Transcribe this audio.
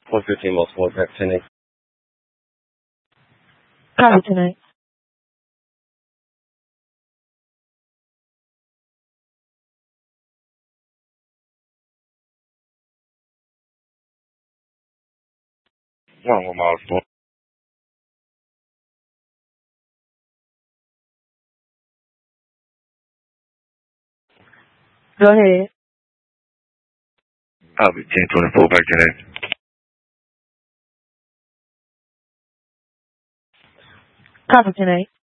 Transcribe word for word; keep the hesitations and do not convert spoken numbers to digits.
one fifteen multiple impact ten eight. Copy tonight. One more miles four. Go ahead. I'll be ten twenty-four back ten eight. Copy tonight.